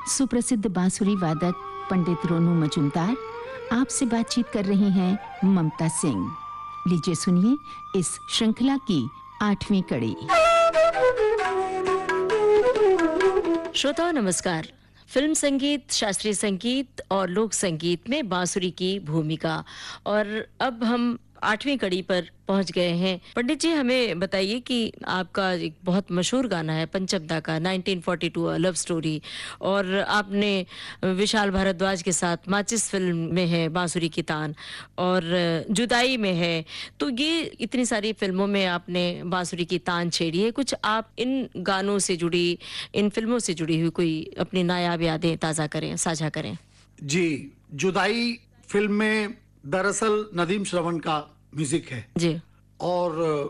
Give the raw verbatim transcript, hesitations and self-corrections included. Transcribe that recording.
सुप्रसिद्ध बांसुरी वादक पंडित रोनू मजूमदार आपसे बातचीत कर रही हैं ममता सिंह। लीजिए सुनिए इस श्रृंखला की आठवीं कड़ी। श्रोताओं नमस्कार। फिल्म संगीत, शास्त्रीय संगीत और लोक संगीत में बांसुरी की भूमिका, और अब हम आठवीं कड़ी पर पहुंच गए हैं। पंडित जी, हमें बताइए कि आपका एक बहुत मशहूर गाना है पंचमदा का nineteen forty two love story, और आपने विशाल भारद्वाज के साथ माचिस फिल्म में है बांसुरी की तान, और जुदाई में है। तो ये इतनी सारी फिल्मों में आपने बांसुरी की तान छेड़ी है। कुछ आप इन गानों से जुड़ी, इन फिल्मों से जुड़ी हुई कोई अपनी नायाब यादें ताज़ा करें, साझा करें। जी, जुदाई फिल्म में दरअसल नदीम श्रवण का म्यूजिक है जी, और